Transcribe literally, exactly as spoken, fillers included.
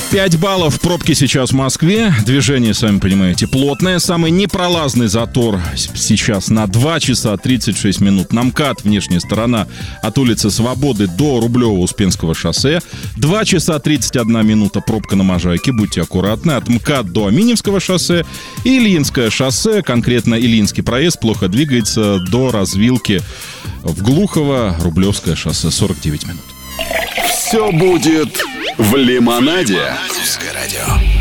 пять баллов пробки сейчас в Москве. Движение, сами понимаете, плотное. Самый непролазный затор сейчас на два часа тридцать шесть минут. На МКАД, внешняя сторона, от улицы Свободы до Рублево-Успенского шоссе. два часа тридцать одна минута пробка на Можайке. Будьте аккуратны. От МКАД до Аминевского шоссе. И Ильинское шоссе, конкретно Ильинский проезд, плохо двигается до развилки в Глухово. Рублевское шоссе, сорок девять минут. Все будет в лимонаде. Русское радио.